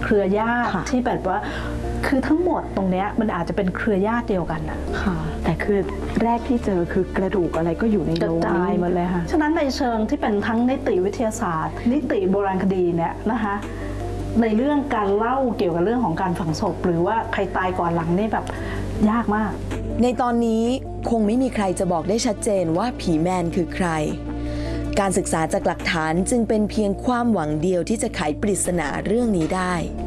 เครือญาติที่แบบว่าคือทั้งหมดตรงเนี้ยมันอาจจะเป็นเครือญาติเดียวกันนะค่ะแต่คือแรกที่เจอคือกระดูกอะไรก็อยู่ในโลงกระจายหมดเลยค่ะฉะนั้นในเชิงที่เป็นทั้งนิติวิทยาศาสตร์นิติโบราณคดีเนี่ยนะคะในเรื่องการเล่าเกี่ยวกับเรื่องของการฝังศพหรือว่าใครตายก่อนหลังนี่แบบยากมากในตอนนี้คงไม่มีใครจะบอกได้ชัดเจนว่าผีแมนคือใครการศึกษาจากหลักฐานจึงเป็นเพียงความหวังเดียวที่จะไขปริศนาเรื่องนี้ได้